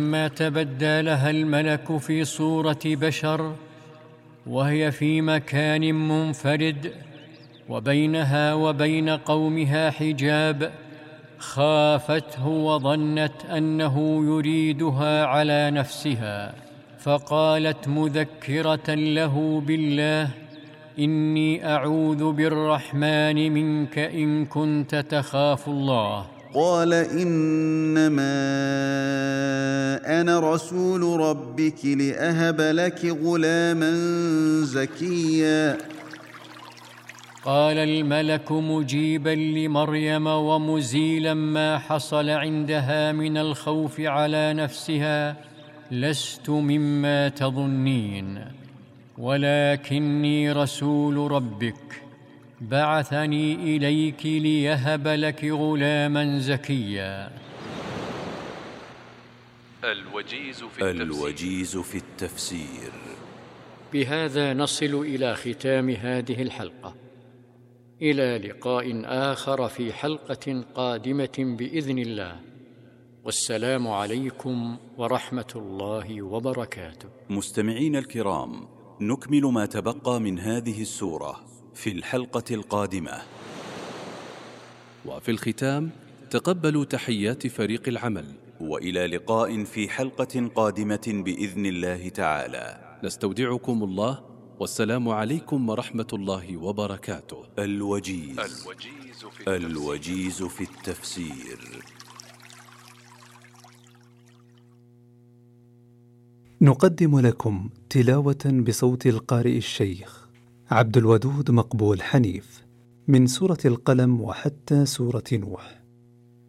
ما تبدى لها الملك في صورة بشر، وهي في مكان منفرد وبينها وبين قومها حجاب، خافته وظنت أنه يريدها على نفسها، فقالت مذكرة له بالله: إني أعوذ بالرحمن منك إن كنت تخاف الله. قال إنما أنا رسول ربك لأهب لك غلاما زكيا. قال الملك مجيبا لمريم ومزيلا ما حصل عندها من الخوف على نفسها: لست مما تظنين، ولكني رسول ربك بعثني إليك ليهب لك غلاما زكيا. الوجيز في التفسير. بهذا نصل إلى ختام هذه الحلقة. إلى لقاء آخر في حلقة قادمة بإذن الله، والسلام عليكم ورحمة الله وبركاته. مستمعين الكرام، نكمل ما تبقى من هذه السورة في الحلقة القادمة. وفي الختام تقبلوا تحيات فريق العمل، وإلى لقاء في حلقة قادمة بإذن الله تعالى. نستودعكم الله، والسلام عليكم ورحمة الله وبركاته. الوجيز في التفسير. نقدم لكم تلاوة بصوت القارئ الشيخ عبد الودود مقبول حنيف من سورة القلم وحتى سورة نوح.